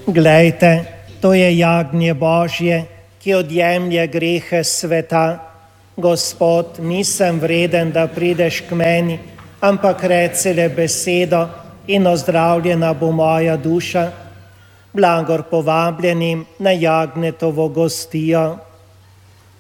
Glejte, to je jagnje Božje, ki odjemlje grehe sveta. Gospod, nisem vreden, da prideš k meni, ampak reci le besedo in ozdravljena bo moja duša. Blagor povabljenim na jagnjetovo gostijo.